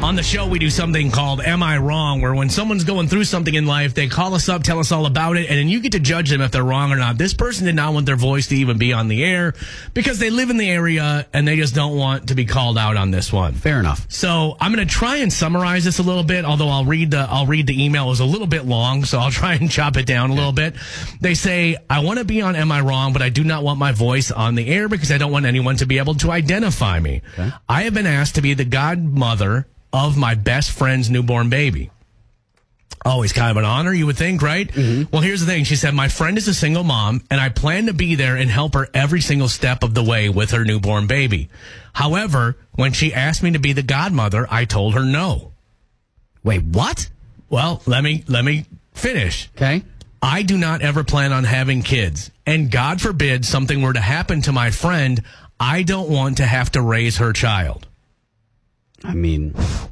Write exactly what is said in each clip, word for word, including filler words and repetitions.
On the show, we do something called Am I Wrong, where when someone's going through something in life, they call us up, tell us all about it, and then you get to judge them if they're wrong or not. This person did not want their voice to even be on the air because they live in the area and they just don't want to be called out on this one. Fair enough. So I'm going to try and summarize this a little bit, although I'll read the I'll read the email. It was a little bit long, so I'll try and chop it down a little bit. They say, I want to be on Am I Wrong, but I do not want my voice on the air because I don't want anyone to be able to identify me. Okay. I have been asked to be the godmother of my best friend's newborn baby. Always kind of an honor, you would think, right? Mm-hmm. Well, here's the thing. She said, my friend is a single mom, and I plan to be there and help her every single step of the way with her newborn baby. However, when she asked me to be the godmother, I told her no. Wait, what? Well, let me let me finish. Okay. I do not ever plan on having kids, and God forbid something were to happen to my friend, I don't want to have to raise her child. I mean,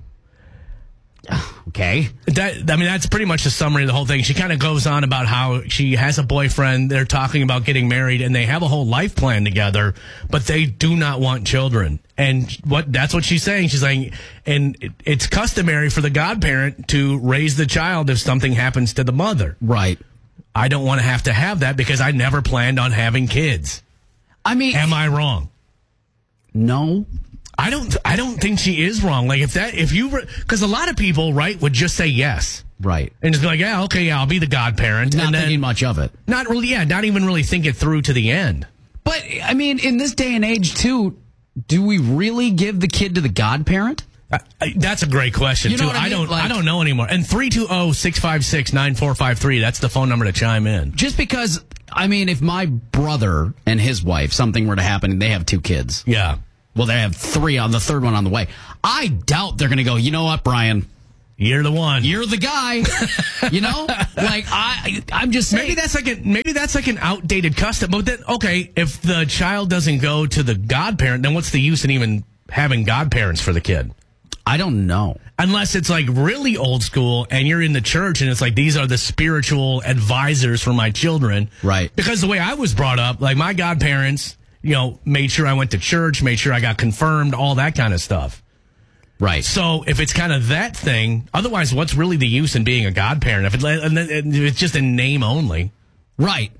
okay. That I mean, that's pretty much the summary of the whole thing. She kind of goes on about how she has a boyfriend. They're talking about getting married, and they have a whole life plan together, but they do not want children. And what that's what she's saying. She's saying, and it, it's customary for the godparent to raise the child if something happens to the mother. Right. I don't want to have to have that because I never planned on having kids. I mean, am I wrong? No. I don't. I don't think she is wrong. Like if that, if you, because a lot of people, right, would just say yes, right, and just be like, yeah, okay, yeah, I'll be the godparent. Not and thinking then, much of it. Not really. Yeah, not even really think it through to the end. But I mean, in this day and age, too, do we really give the kid to the godparent? Uh, that's a great question, you know too. What I, I mean? don't. Like, I don't know anymore. And three two zero six five six nine four five three. That's the phone number to chime in. Just because, I mean, if my brother and his wife, something were to happen, and they have two kids, yeah. Well, they have three on the third one on the way. I doubt they're going to go, you know what, Brian? You're the one. You're the guy. You know? Like, I, I'm just saying. Maybe that's like a, maybe that's like an outdated custom. But then, okay, if the child doesn't go to the godparent, then what's the use in even having godparents for the kid? I don't know. Unless it's like really old school and you're in the church and it's like, these are the spiritual advisors for my children. Right. Because the way I was brought up, like my godparents, you know, made sure I went to church, made sure I got confirmed, all that kind of stuff. Right. So if it's kind of that thing, otherwise, what's really the use in being a godparent? If, it, if it's just a name only. Right.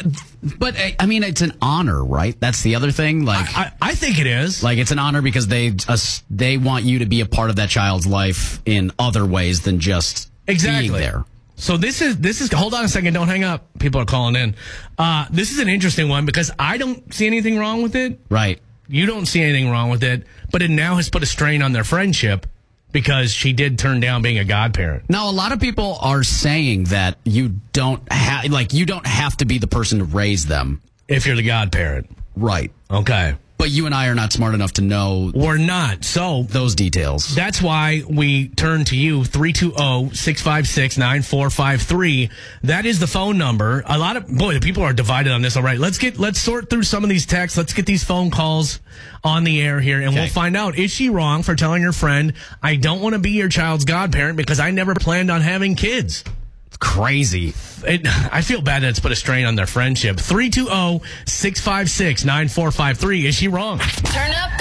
But, I mean, it's an honor, right? That's the other thing. Like, I, I, I think it is. Like, it's an honor because they uh, they want you to be a part of that child's life in other ways than just exactly. being there. So this is, this is, hold on a second, don't hang up. People are calling in. Uh, this is an interesting one because I don't see anything wrong with it. Right. You don't see anything wrong with it, but it now has put a strain on their friendship because she did turn down being a godparent. Now, a lot of people are saying that you don't have, like, you don't have to be the person to raise them. If you're the godparent. Right. Okay. But you and I are not smart enough to know. We're not. So those details. That's why we turn to you, three two zero six five six nine four five three. That is the phone number. A lot of, boy, the people are divided on this. All right. Let's get, let's sort through some of these texts. Let's get these phone calls on the air here and okay. We'll find out. Is she wrong for telling your friend, I don't want to be your child's godparent because I never planned on having kids? It's crazy. It, I feel bad that it's put a strain on their friendship. three two zero six five six nine four five three. Is she wrong? Turn up